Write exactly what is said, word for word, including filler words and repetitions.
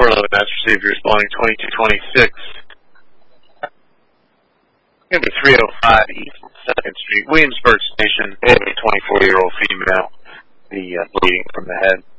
four eleven, that's received. You're responding twenty-two twenty-six. Number three oh five East second Street, Williamsburg Station. They have a twenty-four-year-old female, the uh, bleeding from the head.